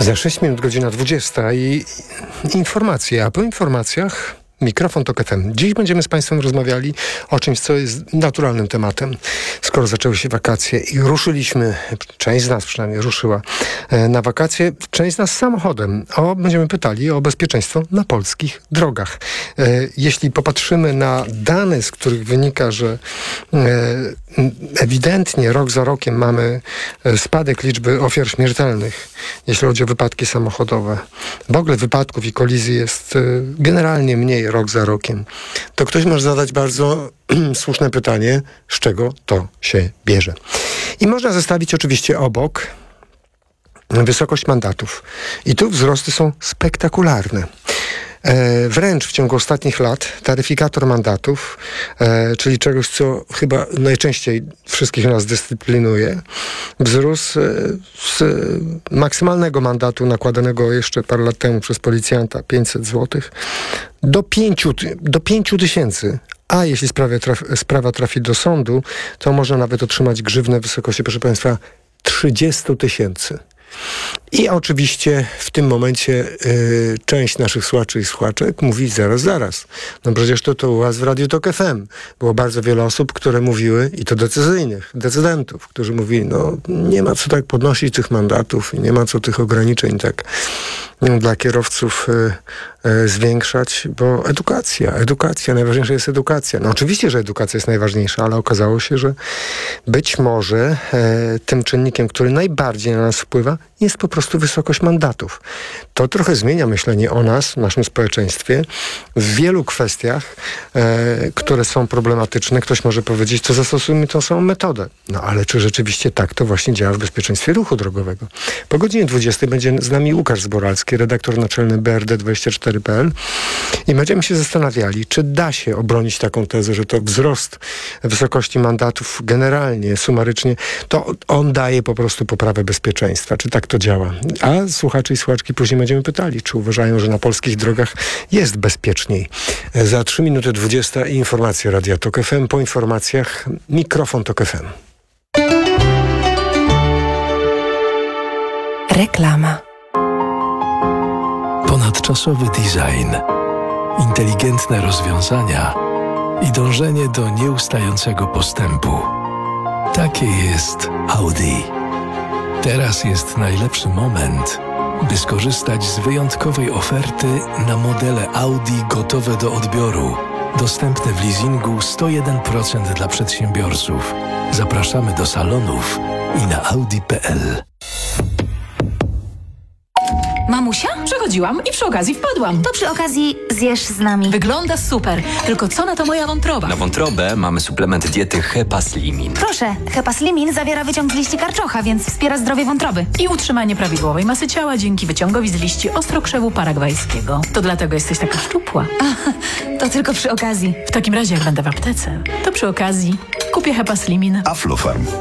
Za 6 minut godzina 20 i informacje, a po informacjach Mikrofon Tok FM. Dziś będziemy z Państwem rozmawiali o czymś, co jest naturalnym tematem. Skoro zaczęły się wakacje i ruszyliśmy, część z nas przynajmniej ruszyła na wakacje, część z nas samochodem. Będziemy pytali o bezpieczeństwo na polskich drogach. Jeśli popatrzymy na dane, z których wynika, że ewidentnie rok za rokiem mamy spadek liczby ofiar śmiertelnych, jeśli chodzi o wypadki samochodowe. W ogóle wypadków i kolizji jest generalnie mniej rok za rokiem. To ktoś może zadać bardzo słuszne pytanie, z czego to się bierze. I można zestawić oczywiście obok wysokość mandatów. I tu wzrosty są spektakularne. Wręcz w ciągu ostatnich lat taryfikator mandatów, czyli czegoś, co chyba najczęściej wszystkich nas dyscyplinuje, wzrósł z maksymalnego mandatu nakładanego jeszcze parę lat temu przez policjanta 500 zł do 5 tysięcy. A jeśli sprawa trafi do sądu, to można nawet otrzymać grzywnę w wysokości, proszę Państwa, 30 tysięcy. I oczywiście w tym momencie część naszych słuchaczy i słuchaczek mówi zaraz. No przecież to u was w Radiu Tok FM było bardzo wiele osób, które mówiły, i to decyzyjnych, decydentów, którzy mówili, no nie ma co tak podnosić tych mandatów i nie ma co tych ograniczeń tak dla kierowców zwiększać, bo edukacja, najważniejsza jest edukacja. No oczywiście, że edukacja jest najważniejsza, ale okazało się, że być może tym czynnikiem, który najbardziej na nas wpływa, jest po prostu wysokość mandatów. To trochę zmienia myślenie o nas, naszym społeczeństwie, w wielu kwestiach, które są problematyczne. Ktoś może powiedzieć, to zastosujmy tą samą metodę. No ale czy rzeczywiście tak to właśnie działa w bezpieczeństwie ruchu drogowego? Po godzinie 20 będzie z nami Łukasz Zboralski, redaktor naczelny BRD24.pl i będziemy się zastanawiali, czy da się obronić taką tezę, że to wzrost wysokości mandatów generalnie, sumarycznie, to on daje po prostu poprawę bezpieczeństwa. Czy tak to działa? A słuchacze i słuchaczki później będziemy pytali, czy uważają, że na polskich drogach jest bezpieczniej. Za 3 minuty 20 informacje Radia Tok FM. Po informacjach Mikrofon Tok FM. Reklama. Ponadczasowy design, inteligentne rozwiązania i dążenie do nieustającego postępu. Takie jest Audi. Teraz jest najlepszy moment, by skorzystać z wyjątkowej oferty na modele Audi gotowe do odbioru. Dostępne w leasingu 101% dla przedsiębiorców. Zapraszamy do salonów i na audi.pl. Mamusia? Przechodziłam i przy okazji wpadłam. To przy okazji zjesz z nami. Wygląda super, tylko co na to moja wątroba? Na wątrobę mamy suplement diety Hepaslimin. Proszę, Hepaslimin zawiera wyciąg z liści karczocha, więc wspiera zdrowie wątroby. I utrzymanie prawidłowej masy ciała dzięki wyciągowi z liści ostrokrzewu paragwajskiego. To dlatego jesteś taka szczupła. To tylko przy okazji. W takim razie jak będę w aptece, to przy okazji kupię Hepaslimin. Aflofarm.